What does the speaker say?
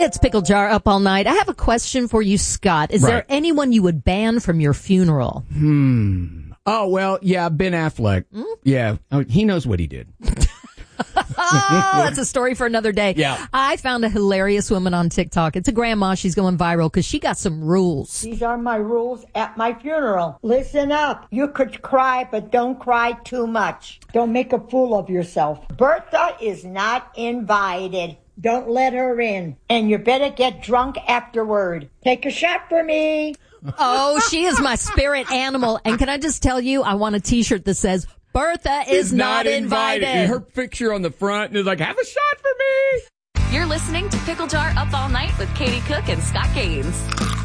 It's Pickle Jar Up All Night. I have a question for you, Scott. Is there anyone you would ban from your funeral? Oh, well, yeah, Ben Affleck. Yeah, he knows what he did. Oh, that's a story for another day. Yeah. I found a hilarious woman on TikTok. It's a grandma. She's going viral because she got some rules. These are my rules at my funeral. Listen up. You could cry, but don't cry too much. Don't make a fool of yourself. Bertha is not invited. Don't let her in. And you better get drunk afterward. Take a shot for me. Oh, she is my spirit animal. And can I just tell you, I want a T-shirt that says, Bertha is not invited. Her picture on the front is like, have a shot for me. You're listening to Pickle Jar Up All Night with Katie Cook and Scott Gaines.